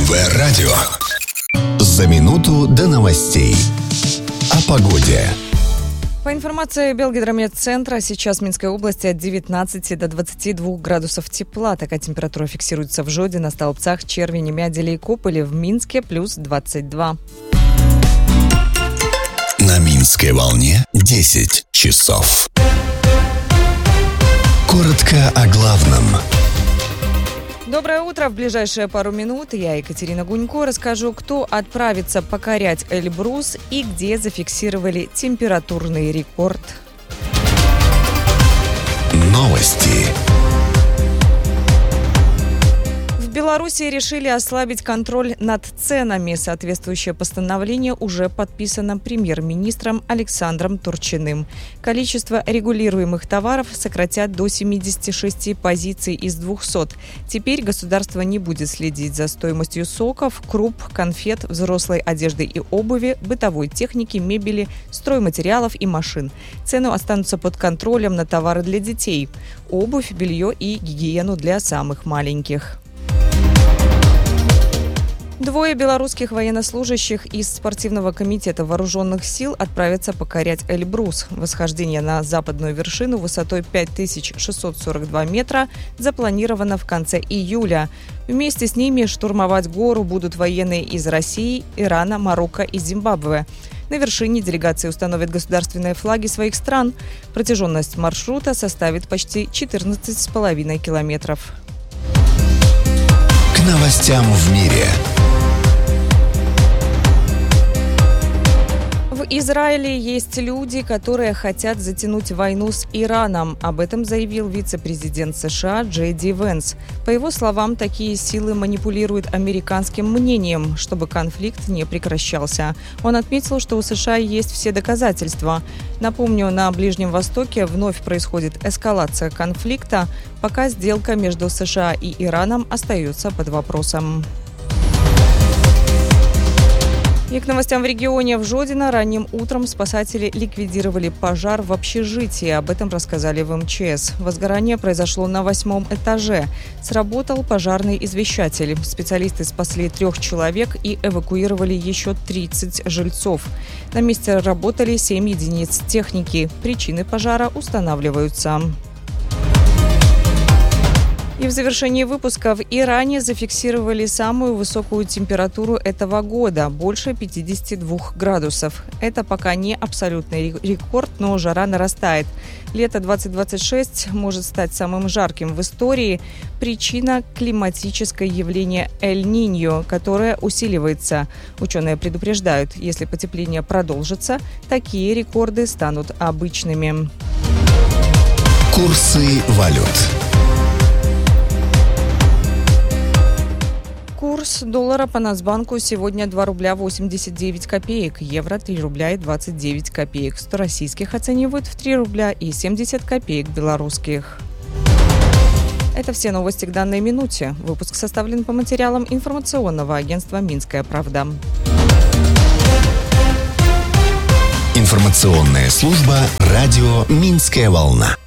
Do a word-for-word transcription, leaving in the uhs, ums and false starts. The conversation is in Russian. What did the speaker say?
МВ-радио. За минуту до новостей. О погоде. По информации Белгидромедцентра, сейчас в Минской области от девятнадцати до двадцати двух градусов тепла. Такая температура фиксируется в Жодино, Столбцах, Червине, Мяделе и Кополе. В Минске плюс двадцать два. На Минской волне десять часов. Коротко о главном. Доброе утро. В ближайшие пару минут я, Екатерина Гунько, расскажу, кто отправится покорять Эльбрус и где зафиксировали температурный рекорд. Новости. В Беларуси решили ослабить контроль над ценами. Соответствующее постановление уже подписано премьер-министром Александром Турчиным. Количество регулируемых товаров сократят до семидесяти шести позиций из двухсот. Теперь государство не будет следить за стоимостью соков, круп, конфет, взрослой одежды и обуви, бытовой техники, мебели, стройматериалов и машин. Цены останутся под контролем на товары для детей, обувь, белье и гигиену для самых маленьких. Двое белорусских военнослужащих из спортивного комитета вооруженных сил отправятся покорять Эльбрус. Восхождение на западную вершину высотой пять тысяч шестьсот сорок два метра запланировано в конце июля. Вместе с ними штурмовать гору будут военные из России, Ирана, Марокко и Зимбабве. На вершине делегации установят государственные флаги своих стран. Протяженность маршрута составит почти четырнадцать с половиной километров. К новостям в мире. В Израиле есть люди, которые хотят затянуть войну с Ираном. Об этом заявил вице-президент США Джей Ди Венс. По его словам, такие силы манипулируют американским мнением, чтобы конфликт не прекращался. Он отметил, что у США есть все доказательства. Напомню, на Ближнем Востоке вновь происходит эскалация конфликта, пока сделка между США и Ираном остается под вопросом. И к новостям в регионе. В Жодино ранним утром спасатели ликвидировали пожар в общежитии. Об этом рассказали в эм че эс. Возгорание произошло на восьмом этаже. Сработал пожарный извещатель. Специалисты спасли трех человек и эвакуировали еще тридцать жильцов. На месте работали семь единиц техники. Причины пожара устанавливаются. И в завершении выпуска: в Иране зафиксировали самую высокую температуру этого года – больше пятидесяти двух градусов. Это пока не абсолютный рекорд, но жара нарастает. Лето двадцать двадцать шесть может стать самым жарким в истории. Причина – климатическое явление Эль-Ниньо, которое усиливается. Ученые предупреждают, если потепление продолжится, такие рекорды станут обычными. Курсы валют. Курс доллара по Нацбанку сегодня два рубля восемьдесят девять копеек, евро три рубля и двадцать девять копеек, сто российских оценивают в три рубля и семьдесят копеек белорусских. Это все новости к данной минуте. Выпуск составлен по материалам информационного агентства «Минская правда». Информационная служба радио «Минская волна».